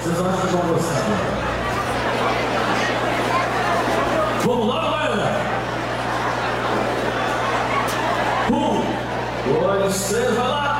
Vocês acham que vão gostar? Vamos lá, galera! 1, 2, 3, vai lá!